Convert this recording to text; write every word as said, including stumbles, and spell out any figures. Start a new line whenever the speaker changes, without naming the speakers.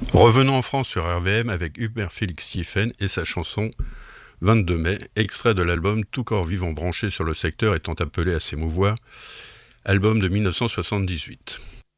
Revenons en France sur R V M avec Hubert Félix Sieffen et sa chanson vingt-deux mai, extrait de l'album Tout corps vivant branché sur le secteur étant appelé à s'émouvoir, album de mille neuf cent soixante-dix-huit.